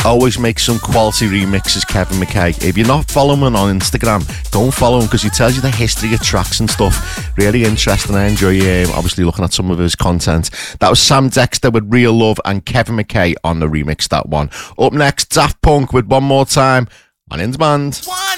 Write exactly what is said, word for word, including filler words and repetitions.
always makes some quality remixes, Kevin McKay. If you're not following him on Instagram, go and follow him, because he tells you the history of tracks and stuff. Really interesting. I enjoy um, obviously looking at some of his content. That was Sam Dexter with Real Love and Kevin McKay on the remix, that one. Up next, Daft Punk with One More Time on In Demand.